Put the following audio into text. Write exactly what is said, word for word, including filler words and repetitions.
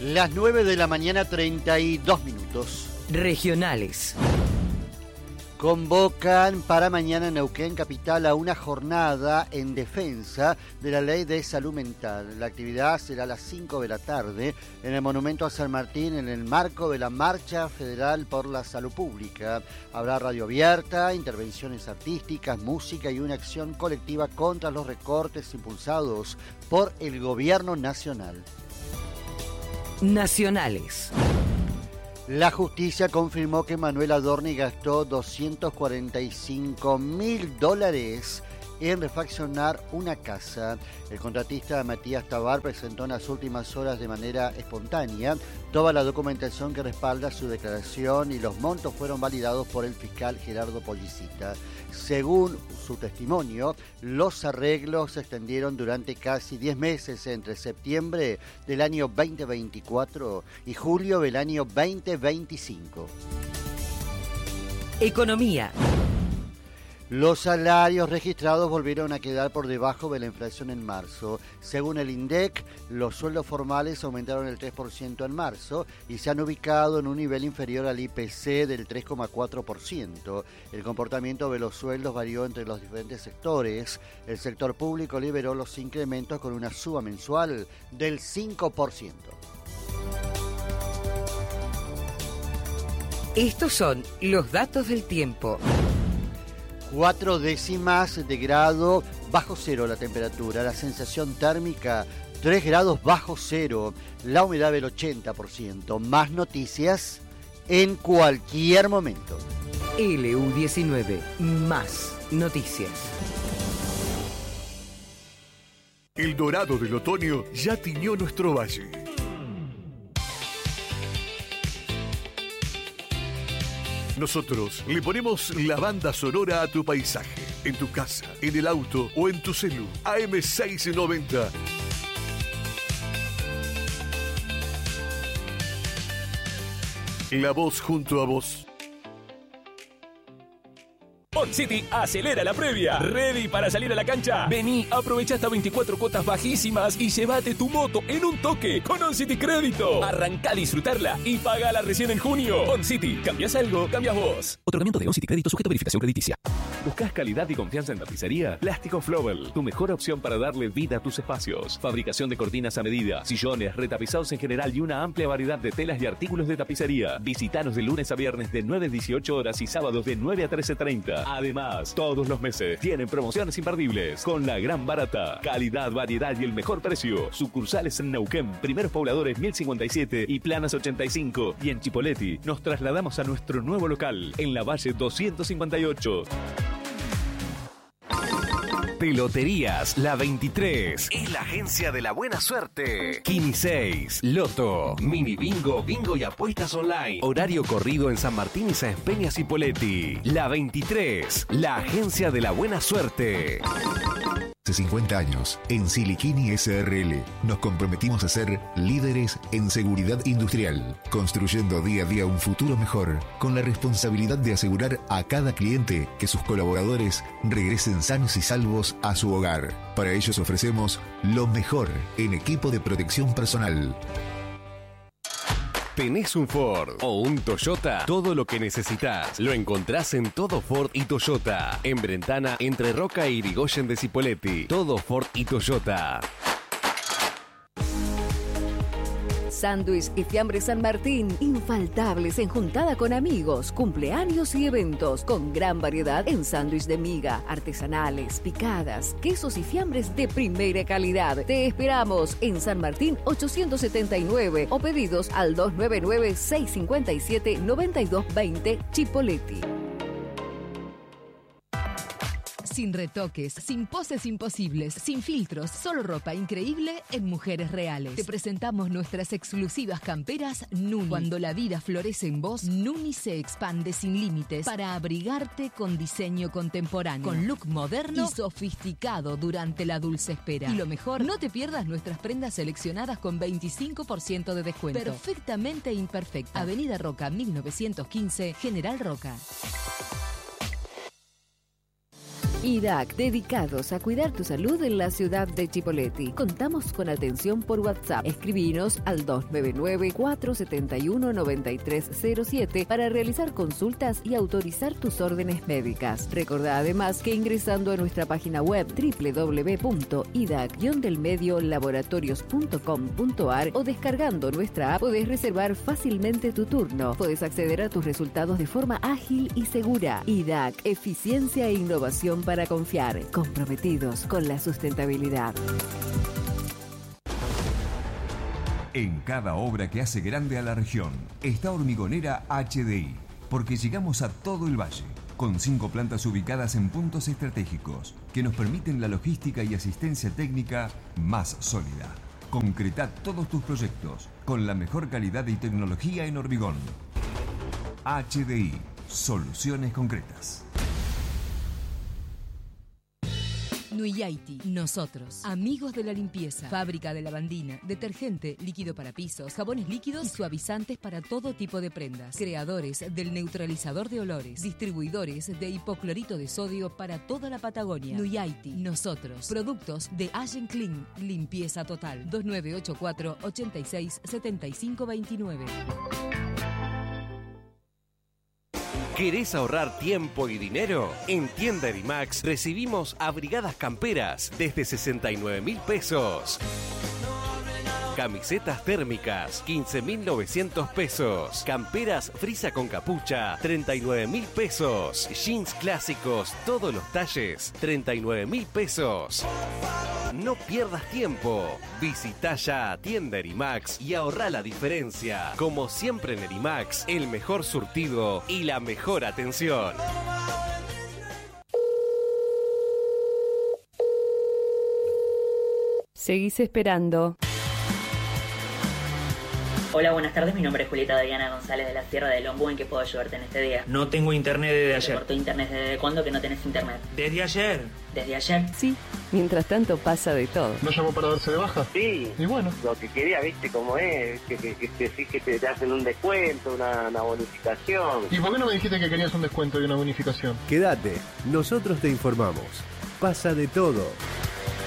Las nueve de la mañana, treinta y dos minutos. Regionales. Convocan para mañana en Neuquén Capital a una jornada en defensa de la ley de salud mental. La actividad será a las cinco de la tarde en el Monumento a San Martín en el marco de la Marcha Federal por la Salud Pública. Habrá radio abierta, intervenciones artísticas, música y una acción colectiva contra los recortes impulsados por el gobierno nacional. Nacionales. La justicia confirmó que Manuel Adorni gastó doscientos cuarenta y cinco mil dólares en refaccionar una casa. El contratista Matías Tabar presentó en las últimas horas de manera espontánea toda la documentación que respalda su declaración y los montos fueron validados por el fiscal Gerardo Pollicita. Según su testimonio, los arreglos se extendieron durante casi diez meses entre septiembre del año veinte veinticuatro y julio del año veinte veinticinco. Economía. Los salarios registrados volvieron a quedar por debajo de la inflación en marzo. Según el INDEC, los sueldos formales aumentaron el tres por ciento en marzo y se han ubicado en un nivel inferior al I P C del tres coma cuatro por ciento. El comportamiento de los sueldos varió entre los diferentes sectores. El sector público liberó los incrementos con una suba mensual del cinco por ciento. Estos son los datos del tiempo. Cuatro décimas de grado bajo cero la temperatura, la sensación térmica tres grados bajo cero, la humedad del ochenta por ciento. Más noticias en cualquier momento. L U diecinueve, más noticias. El dorado del otoño ya tiñó nuestro valle. Nosotros le ponemos la banda sonora a tu paisaje, en tu casa, en el auto o en tu celu. A M seiscientos noventa. La voz junto a vos. OnCity acelera la previa. ¿Ready para salir a la cancha? Vení, aprovecha hasta veinticuatro cuotas bajísimas y llévate tu moto en un toque con OnCity Crédito. Arrancá a disfrutarla y pagala recién en junio. OnCity, ¿cambias algo? Cambias vos. Otorgamiento de OnCity Crédito sujeto a verificación crediticia. ¿Buscas calidad y confianza en tapicería? Plástico Flowell, tu mejor opción para darle vida a tus espacios. Fabricación de cortinas a medida, sillones, retapizados en general y una amplia variedad de telas y artículos de tapicería. Visítanos de lunes a viernes de nueve a dieciocho horas y sábados de nueve a trece treinta. Además, todos los meses tienen promociones imperdibles con la gran barata. Calidad, variedad y el mejor precio. Sucursales en Neuquén, Primeros Pobladores mil cincuenta y siete y Planas ochenta y cinco. Y en Chipoleti nos trasladamos a nuestro nuevo local en la Valle doscientos cincuenta y ocho. Peloterías La veintitrés es la agencia de la buena suerte. Kini seis, Loto, Mini Bingo, Bingo y apuestas online. Horario corrido en San Martín y Sáenz Peñas y Poletti. La veintitrés, la agencia de la buena suerte. Hace cincuenta años, en Siliquini S R L, nos comprometimos a ser líderes en seguridad industrial, construyendo día a día un futuro mejor, con la responsabilidad de asegurar a cada cliente que sus colaboradores regresen sanos y salvos a su hogar. Para ellos ofrecemos lo mejor en equipo de protección personal. ¿Tenés un Ford o un Toyota? Todo lo que necesitas lo encontrás en Todo Ford y Toyota. En Brentana, entre Roca e Irigoyen de Cipolletti. Todo Ford y Toyota. Sándwich y Fiambres San Martín, infaltables en juntada con amigos, cumpleaños y eventos, con gran variedad en sándwich de miga, artesanales, picadas, quesos y fiambres de primera calidad. Te esperamos en San Martín ochocientos setenta y nueve o pedidos al dos nueve nueve, seis cinco siete, nueve dos dos cero Chipolletti. Sin retoques, sin poses imposibles, sin filtros, solo ropa increíble en Mujeres Reales. Te presentamos nuestras exclusivas camperas Nuni. Cuando la vida florece en vos, Nuni se expande sin límites para abrigarte con diseño contemporáneo, con look moderno y sofisticado durante la dulce espera. Y lo mejor, no te pierdas nuestras prendas seleccionadas con veinticinco por ciento de descuento. Perfectamente imperfecta. Avenida Roca mil novecientos quince, General Roca. I D A C, dedicados a cuidar tu salud en la ciudad de Chipoleti. Contamos con atención por WhatsApp. Escribinos al dos nueve nueve, cuatro siete uno, nueve tres cero siete para realizar consultas y autorizar tus órdenes médicas. Recordá además que ingresando a nuestra página web doble u doble u doble u punto i d a c del medio laboratorios punto com punto a r o descargando nuestra app podés reservar fácilmente tu turno. Podés acceder a tus resultados de forma ágil y segura. I D A C, eficiencia e innovación para confiar, comprometidos con la sustentabilidad. En cada obra que hace grande a la región está Hormigonera H D I, porque llegamos a todo el valle, con cinco plantas ubicadas en puntos estratégicos que nos permiten la logística y asistencia técnica más sólida. Concreta todos tus proyectos con la mejor calidad y tecnología en hormigón. H D I, soluciones concretas. Nuyaiti, nosotros, amigos de la limpieza, fábrica de lavandina, detergente, líquido para pisos, jabones líquidos y suavizantes para todo tipo de prendas, creadores del neutralizador de olores, distribuidores de hipoclorito de sodio para toda la Patagonia. Nuyaiti, nosotros, productos de Allen Clean, limpieza total, dos nueve ocho cuatro, ocho seis, siete cinco dos nueve. ¿Querés ahorrar tiempo y dinero? En Tienda Edimax recibimos abrigadas camperas desde sesenta y nueve mil pesos. Camisetas térmicas, quince mil novecientos pesos. Camperas frisa con capucha, treinta y nueve mil pesos. Jeans clásicos, todos los talles, treinta y nueve mil pesos. No pierdas tiempo. Visita ya Tienda Erimax y ahorra la diferencia. Como siempre en Erimax, el mejor surtido y la mejor atención. Seguís esperando. Hola, buenas tardes. Mi nombre es Julieta Diana González de la Sierra de Lombú. ¿En qué puedo ayudarte en este día? No tengo internet desde ¿Te ayer. cortó internet desde cuándo que no tenés internet? ¿Desde ayer? ¿Desde ayer? Sí, mientras tanto pasa de todo. ¿No llamó para darse de baja? Sí. Y bueno. Lo que quería, viste cómo es, que, que, que, que, sí, que te hacen un descuento, una, una bonificación. ¿Y por qué no me dijiste que querías un descuento y una bonificación? Quédate, nosotros te informamos. Pasa de todo.